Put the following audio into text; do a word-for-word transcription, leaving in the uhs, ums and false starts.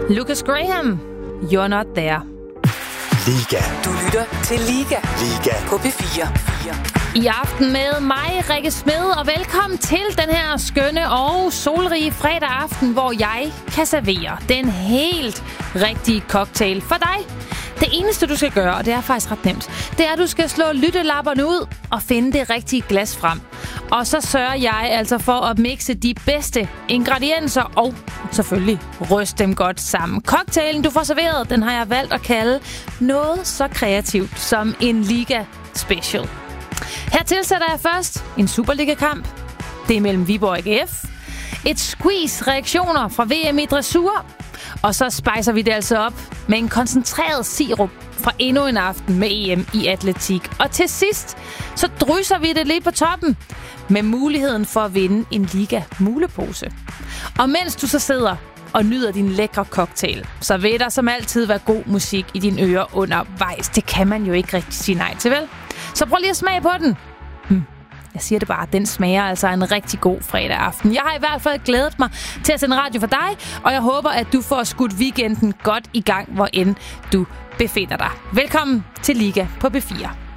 Lucas Graham, You're Not There. Liga. Du lytter til Liga. Liga. På P fire. I aften med mig, Rikke Smed, og velkommen til den her skønne og solrige fredag aften, hvor jeg kan servere den helt rigtige cocktail for dig. Det eneste, du skal gøre, og det er faktisk ret nemt, det er, at du skal slå lyttelapperne ud og finde det rigtige glas frem. Og så sørger jeg altså for at mixe de bedste ingredienser og selvfølgelig ryste dem godt sammen. Cocktailen, du får serveret, den har jeg valgt at kalde noget så kreativt som en Liga Special. Her tilsætter jeg først en Superliga-kamp. Det er mellem Viborg og A G F. Et squeeze reaktioner fra V M i dressur. Og så spicer vi det altså op med en koncentreret sirup fra endnu en aften med E M i atletik. Og til sidst, så drysser vi det lidt på toppen med muligheden for at vinde en Liga mulepose. Og mens du så sidder og nyder din lækre cocktail, så vil der som altid være god musik i dine ører undervejs. Det kan man jo ikke rigtig sige nej til, vel? Så prøv lige at smage på den. Hmm. Jeg siger det bare, den smager altså en rigtig god fredag aften. Jeg har i hvert fald glædet mig til at sende radio for dig, og jeg håber, at du får skudt weekenden godt i gang, hvor end du befinder dig. Velkommen til Liga på P fire.